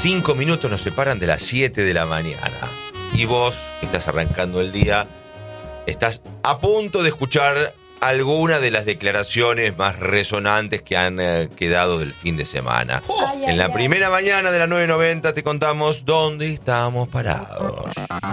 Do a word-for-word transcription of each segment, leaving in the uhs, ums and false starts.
Cinco minutos nos separan de las siete de la mañana. Y vos, que estás arrancando el día, estás a punto de escuchar alguna de las declaraciones más resonantes que han eh, quedado del fin de semana. Oh, ay, en ay, la ay. primera mañana de la nueve noventa te contamos dónde estamos parados.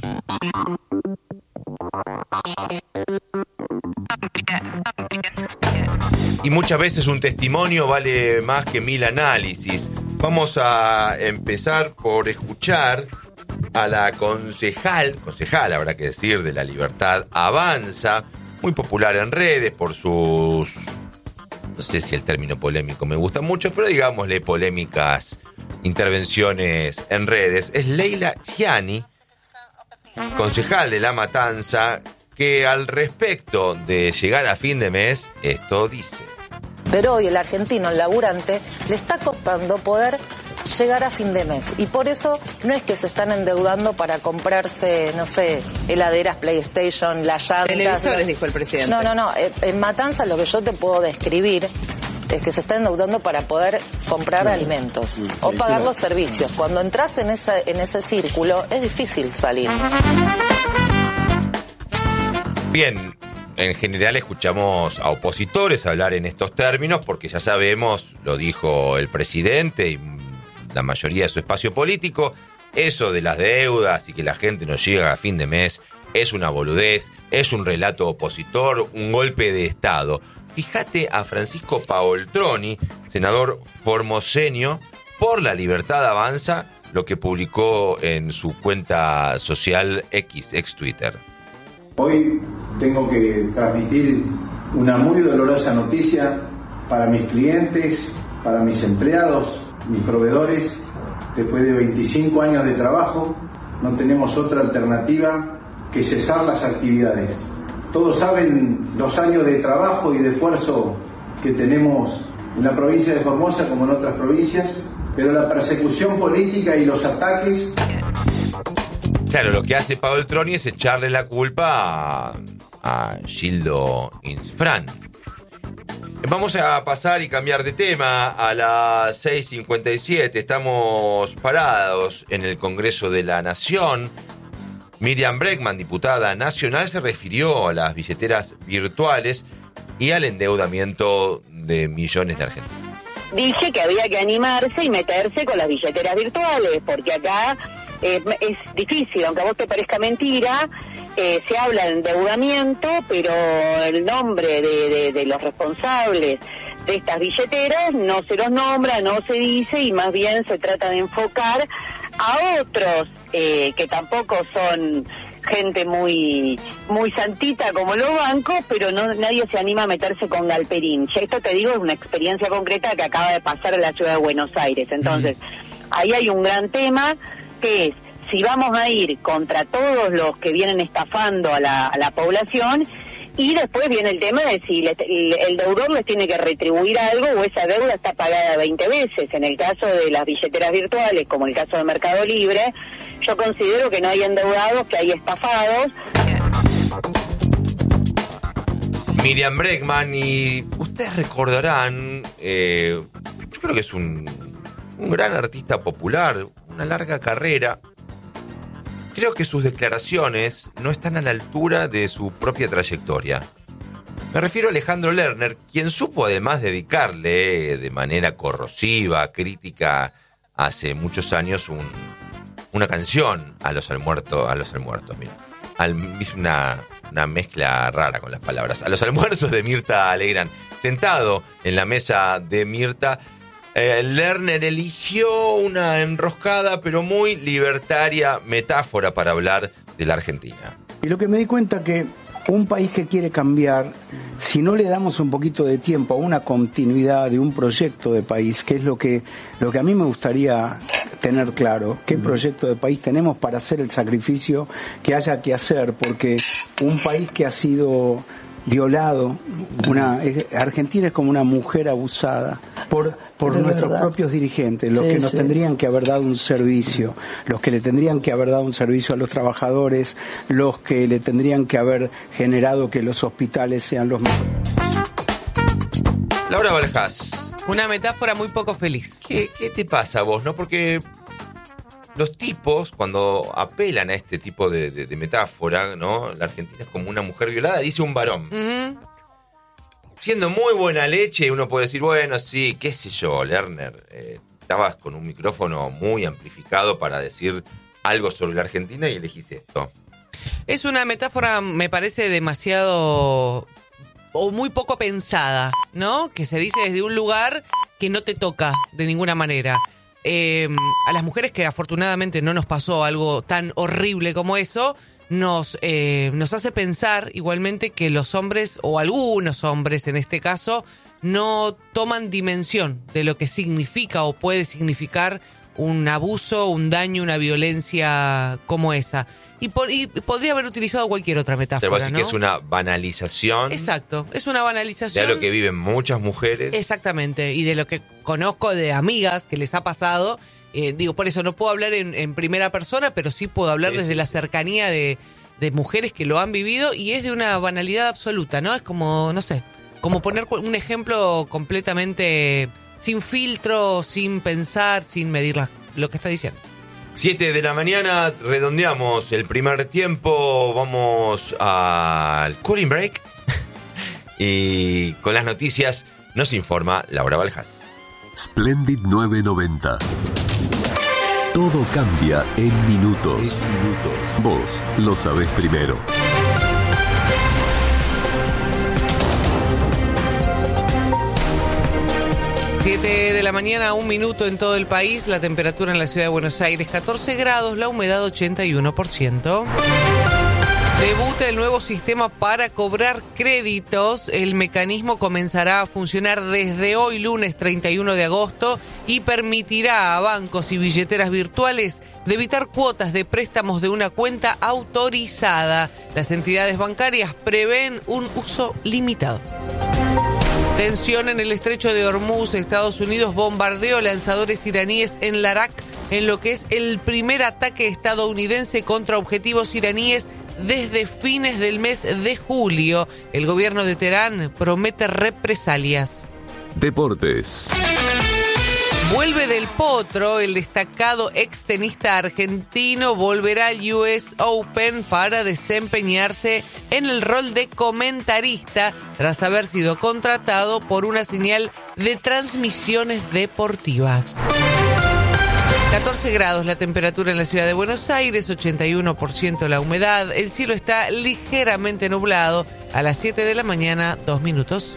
Y muchas veces un testimonio vale más que mil análisis. Vamos a empezar por escuchar a la concejal, concejal habrá que decir, de La Libertad Avanza, muy popular en redes por sus, no sé si el término polémico me gusta mucho, pero digámosle polémicas intervenciones en redes. Es Leila Gianni, concejal de La Matanza, que al respecto de llegar a fin de mes, esto dice. Pero hoy el argentino, el laburante, le está costando poder llegar a fin de mes. Y por eso no es que se están endeudando para comprarse, no sé, heladeras, PlayStation, las llantas. Televisores, la... dijo el presidente. No, no, no. En Matanza lo que yo te puedo describir es que se está endeudando para poder comprar sí. alimentos sí, o sí, pagar sí. los servicios. Cuando entras en ese, en ese círculo, es difícil salir. Bien, en general escuchamos a opositores hablar en estos términos porque ya sabemos, lo dijo el presidente y la mayoría de su espacio político, eso de las deudas y que la gente no llega a fin de mes es una boludez, es un relato opositor, un golpe de Estado. Fíjate a Francisco Paoltroni, senador formoseño por La Libertad Avanza, lo que publicó en su cuenta social X, ex Twitter. Hoy tengo que transmitir una muy dolorosa noticia para mis clientes, para mis empleados, mis proveedores. Después de veinticinco años de trabajo, no tenemos otra alternativa que cesar las actividades. Todos saben los años de trabajo y de esfuerzo que tenemos en la provincia de Formosa como en otras provincias, pero la persecución política y los ataques... Claro, lo que hace Paoltroni es echarle la culpa a, a Gildo Insfrán. Vamos a pasar y cambiar de tema a las seis cincuenta y siete. Estamos parados en el Congreso de la Nación. Miriam Bregman, diputada nacional, se refirió a las billeteras virtuales y al endeudamiento de millones de argentinos. Dije que había que animarse y meterse con las billeteras virtuales, porque acá... Eh, es difícil, aunque a vos te parezca mentira, eh, se habla de endeudamiento, pero el nombre de, de, de los responsables de estas billeteras no se los nombra, no se dice, y más bien se trata de enfocar a otros eh, que tampoco son gente muy muy santita como los bancos, pero no nadie se anima a meterse con Galperín. Ya esto te digo es una experiencia concreta que acaba de pasar en la ciudad de Buenos Aires. Entonces, mm. ahí hay un gran tema, que es, si vamos a ir contra todos los que vienen estafando a la, a la población, y después viene el tema de si le, el, el deudor les tiene que retribuir algo o esa deuda está pagada veinte veces. En el caso de las billeteras virtuales, como el caso de Mercado Libre, yo considero que no hay endeudados, que hay estafados. Miriam Bregman, y ustedes recordarán, eh, yo creo que es un, un gran artista popular, una larga carrera. Creo que sus declaraciones no están a la altura de su propia trayectoria. Me refiero a Alejandro Lerner, quien supo además dedicarle de manera corrosiva, crítica, hace muchos años un, una canción a los almuertos, a los almuertos, mira. Al, hizo una, una mezcla rara con las palabras. A los almuerzos de Mirta Legrand. Sentado en la mesa de Mirta, Eh, Lerner eligió una enroscada pero muy libertaria metáfora para hablar de la Argentina. Y lo que me di cuenta que un país que quiere cambiar, si no le damos un poquito de tiempo a una continuidad de un proyecto de país, que es lo que, lo que a mí me gustaría tener claro, qué proyecto de país tenemos para hacer el sacrificio que haya que hacer, porque un país que ha sido violado, una Argentina es como una mujer abusada por por nuestros verdad. propios dirigentes, los sí, que nos sí. tendrían que haber dado un servicio, los que le tendrían que haber dado un servicio a los trabajadores, los que le tendrían que haber generado que los hospitales sean los mejores. Laura Baljas, una metáfora muy poco feliz. ¿Qué, qué te pasa a vos, no? Porque los tipos, cuando apelan a este tipo de, de, de metáfora, ¿no? La Argentina es como una mujer violada, dice un varón. Uh-huh. Siendo muy buena leche, uno puede decir, bueno, sí, qué sé yo, Lerner, eh, estabas con un micrófono muy amplificado para decir algo sobre la Argentina y elegiste esto. Es una metáfora, me parece, demasiado o muy poco pensada, ¿no? Que se dice desde un lugar que no te toca de ninguna manera. Eh, a las mujeres que afortunadamente no nos pasó algo tan horrible como eso, nos, eh, nos hace pensar igualmente que los hombres, o algunos hombres en este caso, no toman dimensión de lo que significa o puede significar un abuso, un daño, una violencia como esa. Y, por, y podría haber utilizado cualquier otra metáfora, Pero así, ¿no? que es una banalización. Exacto, es una banalización. De lo que viven muchas mujeres. Exactamente, y de lo que conozco de amigas que les ha pasado. Eh, digo, por eso no puedo hablar en, en primera persona, pero sí puedo hablar sí, desde sí, la cercanía de, de mujeres que lo han vivido, y es de una banalidad absoluta, ¿no? Es como, no sé, como poner un ejemplo completamente sin filtro, sin pensar, sin medir la, lo que está diciendo. siete de la mañana, redondeamos el primer tiempo, vamos al cooling break y con las noticias nos informa Laura Baljas. Splendid nueve noventa. Todo cambia en minutos. minutos. Vos lo sabés primero. siete de la mañana, un minuto en todo el país. La temperatura en la ciudad de Buenos Aires, catorce grados, la humedad ochenta y uno por ciento. Debuta el nuevo sistema para cobrar créditos. El mecanismo comenzará a funcionar desde hoy, lunes treinta y uno de agosto, y permitirá a bancos y billeteras virtuales debitar cuotas de préstamos de una cuenta autorizada. Las entidades bancarias prevén un uso limitado. Tensión en el estrecho de Hormuz. Estados Unidos bombardeó lanzadores iraníes en Larak, en lo que es el primer ataque estadounidense contra objetivos iraníes desde fines del mes de julio. El gobierno de Teherán promete represalias. Deportes. Vuelve del potro, el destacado extenista argentino volverá al U S Open para desempeñarse en el rol de comentarista tras haber sido contratado por una señal de transmisiones deportivas. catorce grados la temperatura en la ciudad de Buenos Aires, ochenta y uno por ciento la humedad, el cielo está ligeramente nublado. A las siete de la mañana, dos minutos.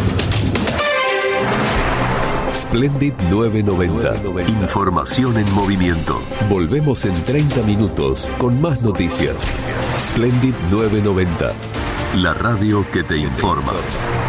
Splendid nueve noventa. Información en movimiento. Volvemos en treinta minutos con más noticias. Splendid nueve noventa. La radio que te informa.